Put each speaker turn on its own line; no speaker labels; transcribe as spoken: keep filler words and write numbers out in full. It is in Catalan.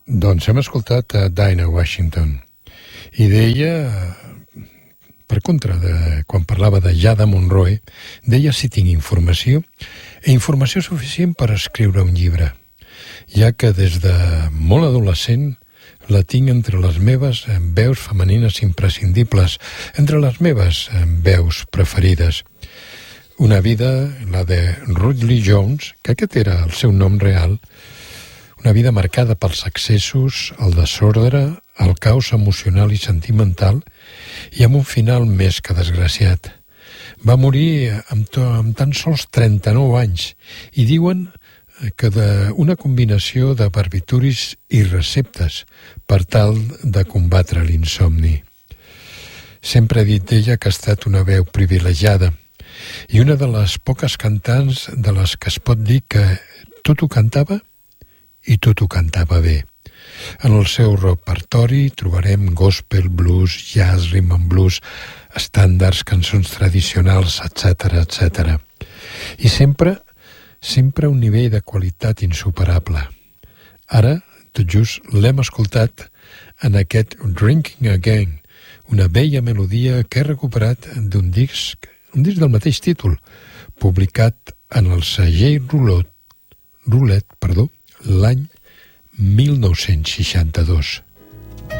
Doncs hem escoltat a Dinah Washington i deia, per contra, de, quan parlava de Yada Monroe, deia si tinc informació, i informació suficient per escriure un llibre, ja que des de molt adolescent la tinc entre les meves veus femenines imprescindibles, entre les meves veus preferides. Una vida, la de Ruth Lee Jones, que aquest era el seu nom real, una vida marcada pels excessos, el desordre, el caos emocional i sentimental, i amb un final més que desgraciat. Va morir amb, to, amb tan sols trenta-nou anys, i diuen que d'una combinació de barbituris i receptes per tal de combatre l'insomni. Sempre he dit d'ella que ha estat una veu privilegiada i una de les poques cantants de les que es pot dir que tot ho cantava i tot ho cantava bé. En el seu repertori trobarem gospel, blues, jazz, rhythm and blues, estàndards, cançons tradicionals, etcètera, etcètera. I sempre, sempre un nivell de qualitat insuperable. Ara, tot just, l'hem escoltat en aquest Drinking Again, una bella melodia que he recuperat d'un disc, un disc del mateix títol, publicat en el segell Roulette, Roulette, perdó, l'any mil nou-cents seixanta-dos.